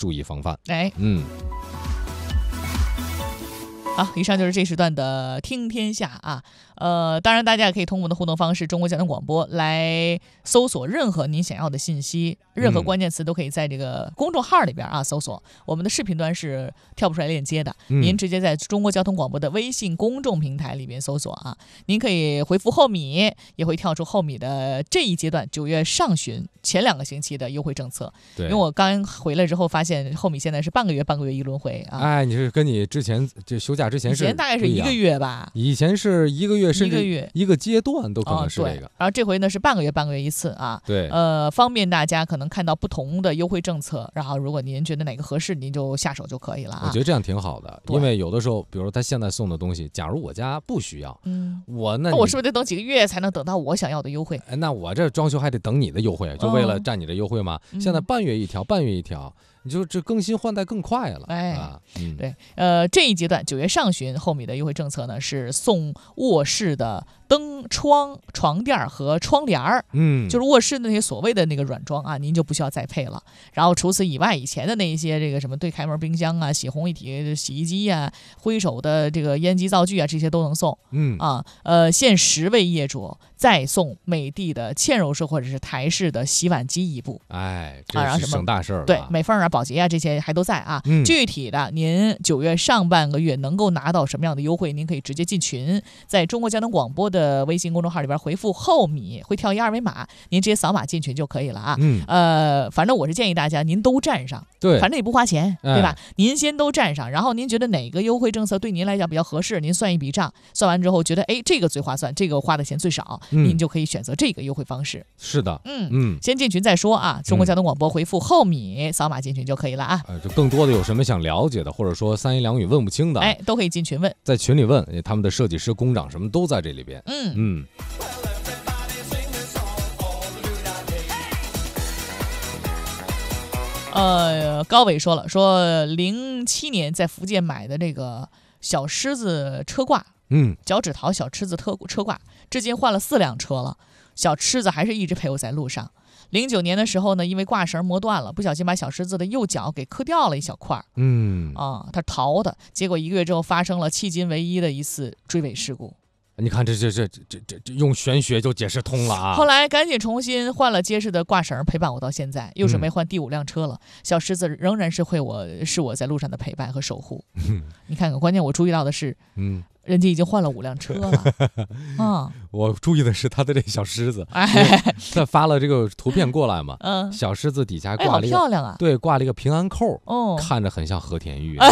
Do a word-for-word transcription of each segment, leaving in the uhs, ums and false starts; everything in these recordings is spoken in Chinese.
注意防范。 哎， 嗯。 好，以上就是这时段的听天下啊。呃，当然大家也可以通过我们的互动方式中国交通广播来搜索任何您想要的信息，任何关键词都可以在这个公众号里边啊搜索。我们的视频端是跳不出来链接的， 嗯、 您直接在中国交通广播的微信公众平台里边搜索啊。您可以回复后米，也会跳出后米的这一阶段九月上旬前两个星期的优惠政策。 对， 因为我刚回来之后发现后米现在是半个月半个月一轮回啊。 哎，你是跟你之前这休假之前是以前大概是一个月吧， 以前是一个月甚至一个月一个阶段都可能是这个、哦、 然后这回呢是半个月半个月一次啊。 对， 呃，方便大家可能看到不同的优惠政策，然后如果您觉得哪个合适，您就下手就可以了、啊。 我觉得这样挺好的，因为有的时候，比如他现在送的东西，假如我家不需要，嗯，我那、 哦、我是不是得等几个月才能等到我想要的优惠？ 哎，那我这装修还得等你的优惠，就为了占你的优惠吗？嗯、现在半月一条，半月一条。你就这更新换代更快了， 哎， 啊嗯、 对，呃，这一阶段九月上旬后米的优惠政策呢是送卧室的灯、窗、床垫和窗帘儿，嗯，就是卧室的那些所谓的那个软装啊，您就不需要再配了。然后除此以外，以前的那一些这个什么对开门冰箱啊、洗烘一体洗衣机啊、挥手的这个烟机灶具啊，这些都能送，嗯啊，呃，限十位业主再送美的的嵌入式或者是台式的洗碗机一部， 哎，这是省大事儿了、啊。 对，美凤啊。保洁啊，这些还都在啊。嗯、具体的，您九月上半个月能够拿到什么样的优惠，您可以直接进群，在中国交通广播的微信公众号里边回复后米，会跳一二维码，您直接扫码进群就可以了啊。嗯、呃，反正我是建议大家您都占上， 对， 反正也不花钱，哎、对吧？您先都占上，然后您觉得哪个优惠政策对您来讲比较合适，您算一笔账，算完之后觉得哎这个最划算，这个花的钱最少，嗯、您就可以选择这个优惠方式。 是的， 嗯嗯，先进群再说啊。中国交通广播回复后米，扫码进群就可以了啊。 呃，就更多的有什么想了解的，或者说三言两语问不清的， 哎，都可以进群问， 在群里问，他们的设计师、工长什么都在这里边。嗯嗯。 呃，高伟说了，说零七年在福建买的这个小狮子车挂，嗯，脚趾桃小狮子车车挂，至今换了四辆车了，小狮子还是一直陪我在路上。零九年的时候呢，因为挂绳磨断了，不小心把小狮子的右脚给磕掉了一小块。嗯啊，它逃的，结果一个月之后发生了迄今唯一的一次追尾事故。 你看这这这这这这用玄学就解释通了啊！ 后来赶紧重新换了结实的挂绳陪伴我到现在，又准备换第五辆车了。嗯、小狮子仍然是会我是我在路上的陪伴和守护。嗯、你看看，关键我注意到的是，嗯。人家已经换了五辆车了，啊！ 我注意的是他的这小狮子，哎，他发了这个图片过来嘛，嗯，小狮子底下挂了一个， 哎、好漂亮啊， 对，挂了一个平安扣，哦，看着很像和田玉。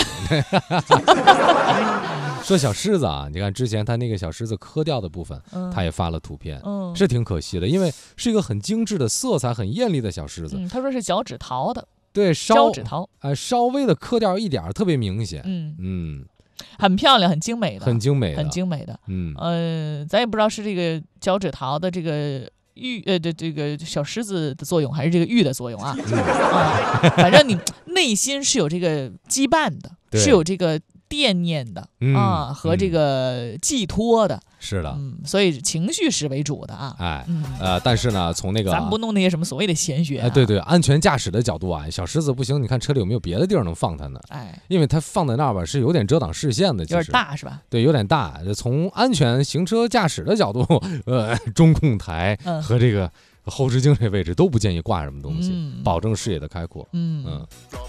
说小狮子啊，你看之前他那个小狮子磕掉的部分，嗯、他也发了图片，嗯，是挺可惜的，因为是一个很精致的、色彩很艳丽的小狮子。 嗯，他说是脚趾桃的， 对， 脚趾桃， 哎、呃，稍微的磕掉一点，特别明显，嗯嗯。很漂亮，很精美的， 很精美的， 很精美的。 嗯， 呃，咱也不知道是这个脚趾桃的这个玉，呃，这这个小狮子的作用，还是这个玉的作用啊？嗯、啊，反正你内心是有这个羁绊的，是有这个惦念的、嗯、啊，和这个寄托的。 是的， 嗯，所以情绪是为主的啊。 哎，嗯、呃，但是呢，从那个咱们不弄那些什么所谓的玄学、啊， 哎，对对，安全驾驶的角度啊，小狮子不行，你看车里有没有别的地儿能放它呢？哎，因为它放在那儿吧，是有点遮挡视线的， 有点大是吧？ 对，有点大。从安全行车驾驶的角度，呃，中控台和这个后视镜这位置都不建议挂什么东西，嗯、保证视野的开阔。嗯嗯。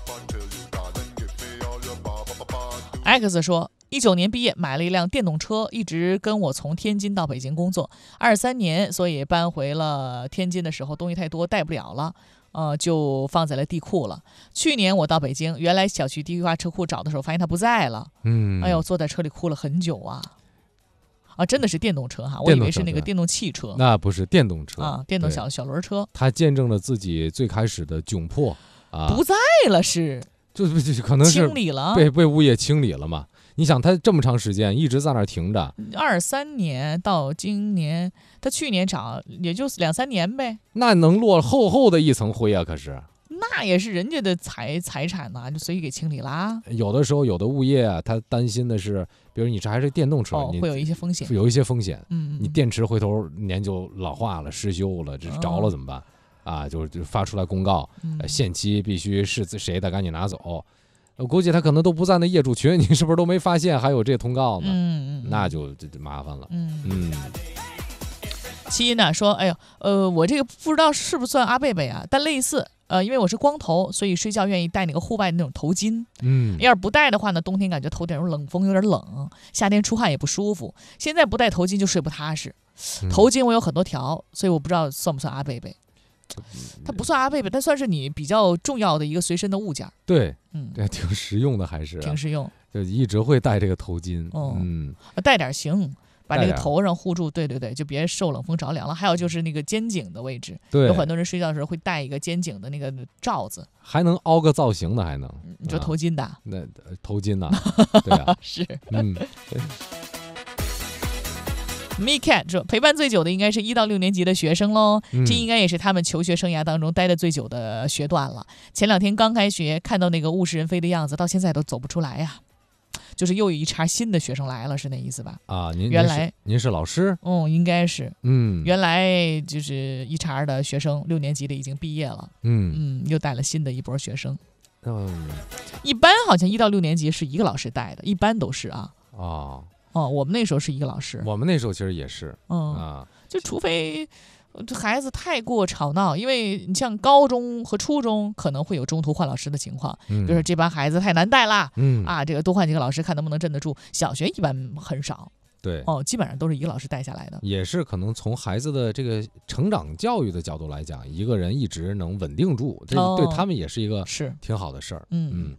X 说。一九年毕业，买了一辆电动车，一直跟我从天津到北京工作。二三年，所以搬回了天津的时候，东西太多带不了了，呃，就放在了地库了。去年我到北京，原来小区地下车库找的时候，发现它不在了。嗯，哎呦，坐在车里哭了很久啊。啊，真的是电动车哈，我以为是那个电动汽车。 那不是电动车啊，电动小小轮车。 它见证了自己最开始的窘迫啊， 不在了是， 就就可能是清理了， 被被物业清理了嘛。你想他这么长时间一直在那儿停着， 二三年到今年，他去年找也就两三年呗， 那能落厚厚的一层灰啊！可是那也是人家的财财产呐、啊，就随意给清理啦。 有的时候有的物业啊，他担心的是，比如你这还是电动车， 哦、 你会有一些风险， 有一些风险。 嗯， 你电池回头年就老化了、失修了，这着了怎么办？ 啊，就就发出来公告， 嗯呃、限期必须是谁的赶紧拿走。我估计他可能都不在那业主群，你是不是都没发现还有这通告呢？ 嗯嗯， 那就就麻烦了。 嗯嗯。 七音呢说，哎呦，呃，我这个不知道是不是算阿贝贝啊，但类似，呃，因为我是光头，所以睡觉愿意戴那个户外的那种头巾。 嗯， 要是不戴的话呢，冬天感觉头顶有冷风，有点冷；夏天出汗也不舒服。现在不戴头巾就睡不踏实。头巾我有很多条，所以我不知道算不算阿贝贝。它不算阿贝贝，但算是你比较重要的一个随身的物件。 对， 嗯， 这挺实用的，还是挺实用。 就一直会戴这个头巾。 哦、 嗯， 戴点行。把这个头上护住，对对对，就别受冷风着凉了。还有就是那个肩颈的位置， 对， 有很多人睡觉的时候会戴一个肩颈的那个罩子， 还能凹个造型的，还能。 你说头巾的？啊、 那头巾呢？对啊， 是。 嗯。 Mecat 说，陪伴最久的应该是一到六年级的学生喽， 嗯、 这应该也是他们求学生涯当中待的最久的学段了。前两天刚开学，看到那个物是人非的样子，到现在都走不出来呀。就是又有一茬新的学生来了，是那意思吧？ 啊，您原来您, 您是老师？ 嗯，应该是。 嗯， 原来就是一茬的学生，六年级的已经毕业了。 嗯嗯，又带了新的一波学生。 嗯， 一般好像一到六年级是一个老师带的，一般都是啊。 哦哦，我们那时候是一个老师。 我们那时候其实也是。 嗯啊， 就除非。这孩子太过吵闹，因为你像高中和初中可能会有中途换老师的情况， 嗯、 比如说这班孩子太难带啦， 嗯啊，这个多换几个老师看能不能镇得住。小学一般很少， 对， 哦，基本上都是一个老师带下来的。 也是可能从孩子的这个成长教育的角度来讲，一个人一直能稳定住，这对他们也是一个是挺好的事儿。 嗯嗯。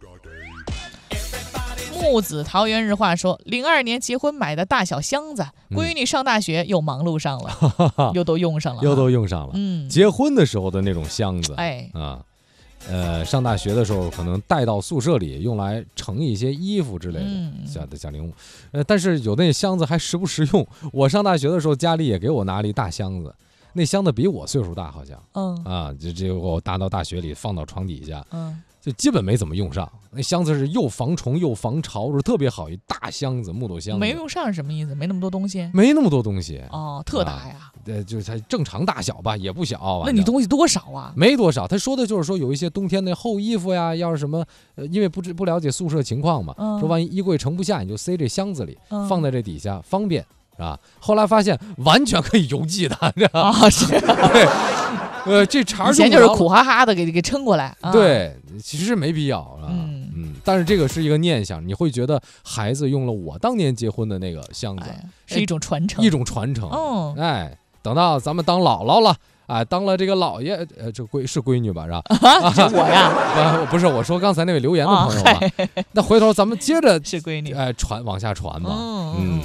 木子桃园日话说，零二年结婚买的大小箱子，闺女上大学又忙碌上了，嗯、又都用上了， 又都用上了。 嗯， 结婚的时候的那种箱子， 哎啊，呃，上大学的时候可能带到宿舍里用来盛一些衣服之类的， 嗯、 小的小零物。呃，但是有那箱子还实不实用。我上大学的时候，家里也给我拿了一大箱子，那箱子比我岁数大，好像， 嗯啊，就这我搭到大学里，放到床底下， 嗯。 就基本没怎么用上，那箱子是又防虫又防潮，是特别好一大箱子，木头箱子。 没用上是什么意思？没那么多东西？ 没那么多东西哦，特大呀。 呃、啊，就是它正常大小吧，也不小。 那你东西多少啊？ 没多少，他说的就是说有一些冬天的厚衣服呀，要是什么，呃，因为不知不了解宿舍情况嘛， 嗯、 说万一衣柜盛不下，你就塞这箱子里， 嗯、 放在这底下方便啊。后来发现完全可以邮寄的， 啊，是。 对。呃，这茬以前就是苦哈哈的给给撑过来， 啊、对，其实没必要啊。 嗯嗯，但是这个是一个念想，你会觉得孩子用了我当年结婚的那个箱子， 哎、是一种传承， 一种传承。 哦， 哎，等到咱们当姥姥了，哎，当了这个姥爷，呃，这闺是闺女吧，是吧？ 啊，就我呀？ 啊，不是，我说刚才那位留言的朋友嘛。啊、那回头咱们接着是闺女， 哎，传往下传嘛。 嗯。 嗯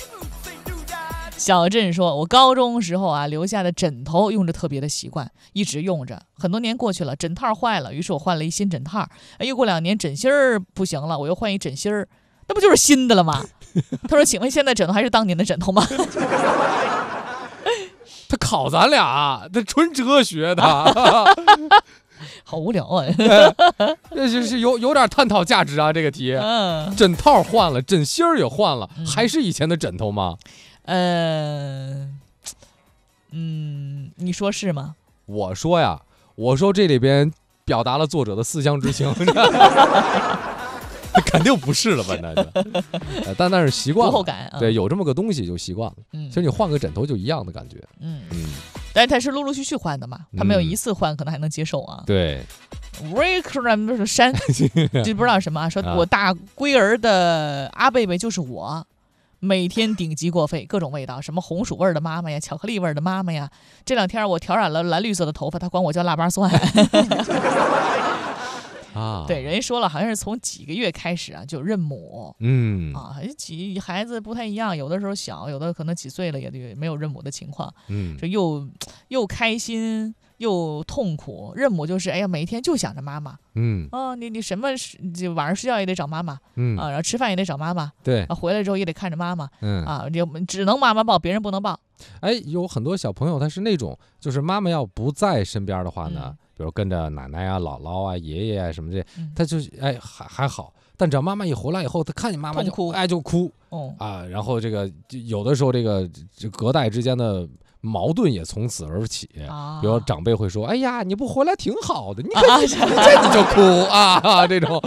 小镇说，我高中时候啊留下的枕头用着特别的习惯，一直用着。很多年过去了，枕套坏了，于是我换了一新枕套。又过两年枕芯儿不行了，我又换一枕芯儿，那不就是新的了吗？他说：“请问现在枕头还是当年的枕头吗？” 他考咱俩，他纯哲学的， 好无聊啊！ 这就是有有点探讨价值啊，这个题。 嗯， 枕套换了，枕芯儿也换了， 嗯、 还是以前的枕头吗？ 呃，嗯，你说是吗？ 我说呀，我说这里边表达了作者的思乡之情，肯定不是了吧？那就，但但是习惯了， 读后感， 对，有这么个东西就习惯了。 嗯， 其实你换个枕头就一样的感觉。 嗯嗯， 但是他是陆陆续续换的嘛，他没有一次换，可能还能接受啊。 对 ，Rick 山就不知道什么，说我大龟儿的阿贝贝就是我。每天顶级过肺，各种味道，什么红薯味的妈妈呀，巧克力味的妈妈呀。这两天我调染了蓝绿色的头发，他管我叫腊八蒜。 啊， 对，人家说了，好像是从几个月开始啊就认母。 嗯啊，几孩子不太一样，有的时候小，有的可能几岁了也没有认母的情况。 嗯， 这又又开心又痛苦。认母就是哎呀，每一天就想着妈妈。 嗯啊，你你什么就晚上睡觉也得找妈妈。 嗯啊，然后吃饭也得找妈妈。 对啊，回来之后也得看着妈妈。 嗯啊，就只能妈妈抱，别人不能抱。 哎，有很多小朋友他是那种，就是妈妈要不在身边的话呢。 嗯比如跟着奶奶啊、姥姥啊、爷爷啊什么这， 嗯、 他就哎还还好，但只要妈妈一回来以后，他看见妈妈就哭， 哎就哭， 哦啊，然后这个有的时候这个这隔代之间的矛盾也从此而起。 啊、 比如长辈会说：“哎呀，你不回来挺好的，你看、啊、这你就哭啊，这种